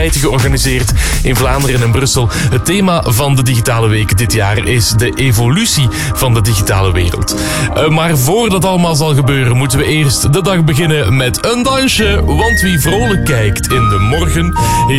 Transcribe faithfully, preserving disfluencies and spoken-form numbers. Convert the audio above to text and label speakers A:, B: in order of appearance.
A: georganiseerd in Vlaanderen en Brussel. Het thema van de Digitale Week dit jaar is de evolutie van de digitale wereld. Uh, maar voordat allemaal zal gebeuren, moeten we eerst de dag beginnen met een dansje. Want wie vrolijk kijkt in de morgen,